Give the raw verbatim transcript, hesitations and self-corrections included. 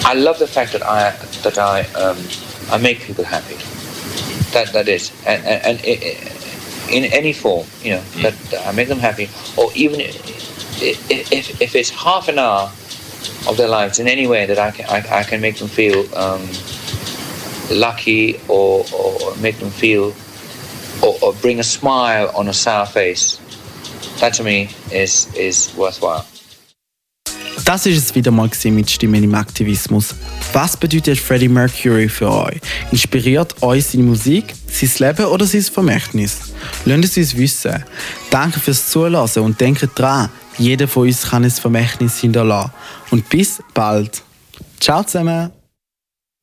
I love the fact that I that I um, I make people happy. That that is, and and, and it, in any form, you know, that, that I make them happy, or even if, if if it's half an hour of their lives in any way that I can I, I can make them feel um, lucky, or, or make them feel, or, or bring a smile on a sour face. That to me is is worthwhile. Das ist es wieder mal mit Stimmen im Aktivismus. Was bedeutet Freddie Mercury für euch? Inspiriert euch seine Musik, sein Leben oder sein Vermächtnis? Lasst es uns wissen. Danke fürs Zuhören und denkt dran, jeder von uns kann ein Vermächtnis hinterlassen. Und bis bald. Ciao zusammen.